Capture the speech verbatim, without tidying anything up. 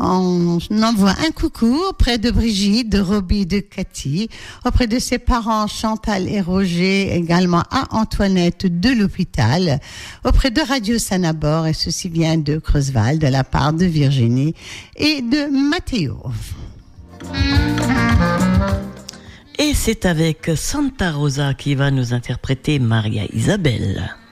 On envoie un coucou auprès de Brigitte, de Roby, de Cathy, auprès de ses parents Chantal et Roger, également à Antoinette de l'hôpital, auprès de Radio Sanabor, et ceci vient de Creusval, de la part de Virginie et de Mathéo. Et c'est avec Santa Rosa qui va nous interpréter Maria Isabelle.